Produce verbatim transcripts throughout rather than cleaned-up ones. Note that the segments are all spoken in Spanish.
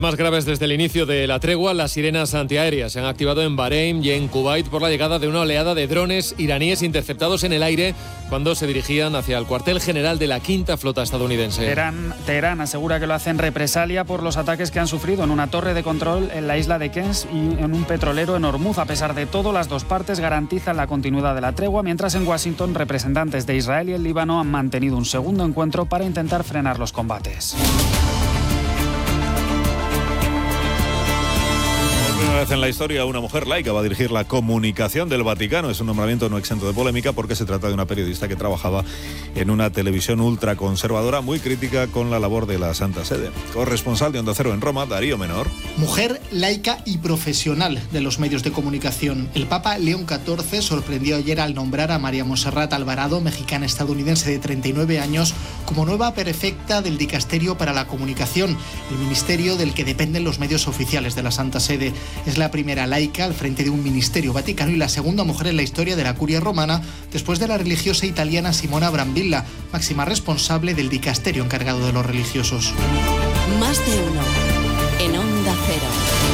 Más graves desde el inicio de la tregua, las sirenas antiaéreas se han activado en Bahrein y en Kuwait por la llegada de una oleada de drones iraníes interceptados en el aire cuando se dirigían hacia el cuartel general de la quinta flota estadounidense. Teherán, Teherán asegura que lo hace en represalia por los ataques que han sufrido en una torre de control en la isla de Kens y en un petrolero en Hormuz. A pesar de todo, las dos partes garantizan la continuidad de la tregua, mientras en Washington representantes de Israel y el Líbano han mantenido un segundo encuentro para intentar frenar los combates. Una vez en la historia, una mujer laica va a dirigir la comunicación del Vaticano. Es un nombramiento no exento de polémica porque se trata de una periodista que trabajaba en una televisión ultraconservadora muy crítica con la labor de la Santa Sede. Corresponsal de Onda Cero en Roma, Darío Menor. Mujer laica y profesional de los medios de comunicación. El Papa León catorce sorprendió ayer al nombrar a María Monserrat Alvarado, mexicana-estadounidense de treinta y nueve años, como nueva prefecta del Dicasterio para la Comunicación, el ministerio del que dependen los medios oficiales de la Santa Sede. Es la primera laica al frente de un ministerio vaticano y la segunda mujer en la historia de la curia romana, después de la religiosa italiana Simona Brambilla, máxima responsable del dicasterio encargado de los religiosos. Más de uno en Onda Cero.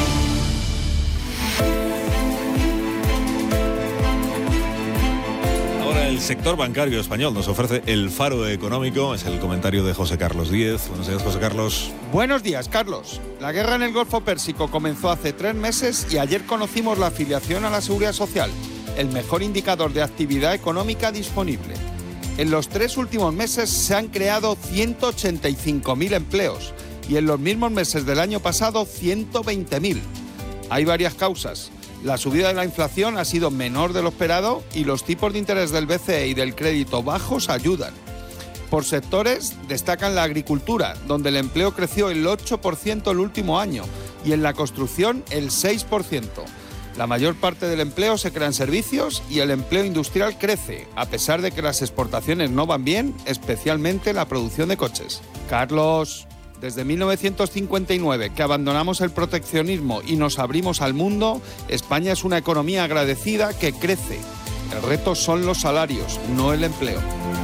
El sector bancario español nos ofrece el faro económico. Es el comentario de José Carlos Díez. Buenos días, José Carlos. Buenos días, Carlos. La guerra en el Golfo Pérsico comenzó hace tres meses y ayer conocimos la afiliación a la Seguridad Social, el mejor indicador de actividad económica disponible. En los tres últimos meses se han creado ciento ochenta y cinco mil empleos y en los mismos meses del año pasado ciento veinte mil. Hay varias causas. La subida de la inflación ha sido menor de lo esperado y los tipos de interés del B C E y del crédito bajos ayudan. Por sectores destacan la agricultura, donde el empleo creció el ocho por ciento el último año y en la construcción el seis por ciento. La mayor parte del empleo se crea en servicios y el empleo industrial crece, a pesar de que las exportaciones no van bien, especialmente la producción de coches. Carlos... Desde mil novecientos cincuenta y nueve, que abandonamos el proteccionismo y nos abrimos al mundo, España es una economía agradecida que crece. El reto son los salarios, no el empleo.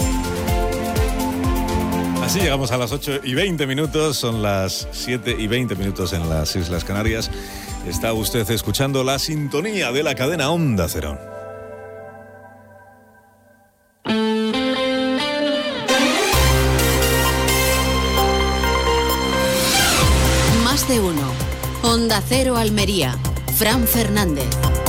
Así llegamos a las ocho y veinte minutos, son las siete y veinte minutos en las Islas Canarias. Está usted escuchando la sintonía de la cadena Onda Cero. De uno. Onda Cero Almería. Fran Fernández.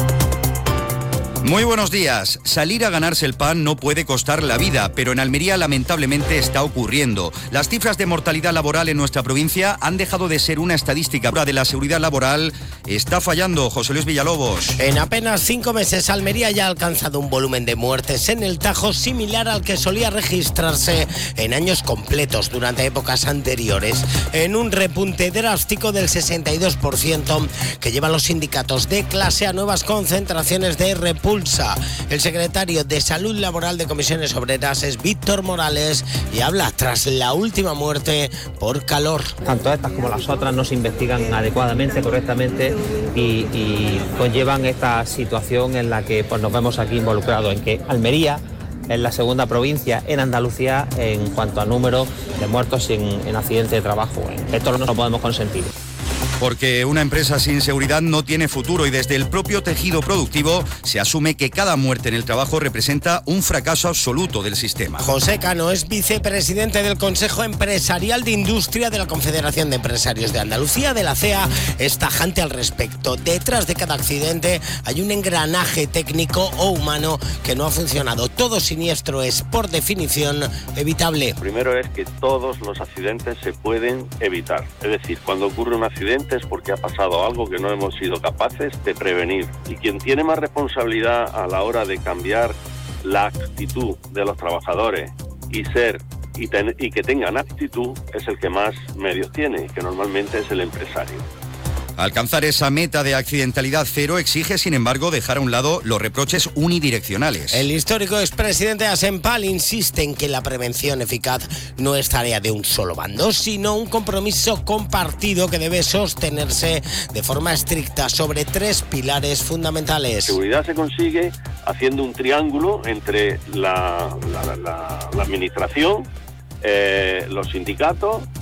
Muy buenos días. Salir a ganarse el pan no puede costar la vida, pero en Almería lamentablemente está ocurriendo. Las cifras de mortalidad laboral en nuestra provincia han dejado de ser una estadística. La de la seguridad laboral está fallando. José Luis Villalobos. En apenas cinco meses, Almería ya ha alcanzado un volumen de muertes en el Tajo similar al que solía registrarse en años completos durante épocas anteriores, en un repunte drástico del sesenta y dos por ciento que llevan los sindicatos de clase a nuevas concentraciones de repulsa. El secretario de Salud Laboral de Comisiones Obreras es Víctor Morales y habla tras la última muerte por calor. Tanto estas como las otras no se investigan adecuadamente, correctamente y, y conllevan esta situación en la que pues, nos vemos aquí involucrados, en que Almería es la segunda provincia en Andalucía en cuanto a número de muertos en, en accidentes de trabajo. Esto no lo podemos consentir. Porque una empresa sin seguridad no tiene futuro y desde el propio tejido productivo se asume que cada muerte en el trabajo representa un fracaso absoluto del sistema. José Cano es vicepresidente del Consejo Empresarial de Industria de la Confederación de Empresarios de Andalucía, de la C E A, es tajante al respecto. Detrás de cada accidente hay un engranaje técnico o humano que no ha funcionado. Todo siniestro es, por definición, evitable. Primero es que todos los accidentes se pueden evitar. Es decir, cuando ocurre un accidente es porque ha pasado algo que no hemos sido capaces de prevenir. Y quien tiene más responsabilidad a la hora de cambiar la actitud de los trabajadores y ser y, ten, y que tengan actitud es el que más medios tiene, que normalmente es el empresario. Alcanzar esa meta de accidentalidad cero exige, sin embargo, dejar a un lado los reproches unidireccionales. El histórico expresidente de Asempal insiste en que la prevención eficaz no es tarea de un solo bando, sino un compromiso compartido que debe sostenerse de forma estricta sobre tres pilares fundamentales. La seguridad se consigue haciendo un triángulo entre la, la, la, la administración, eh, los sindicatos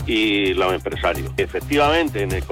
y los empresarios. Efectivamente, en el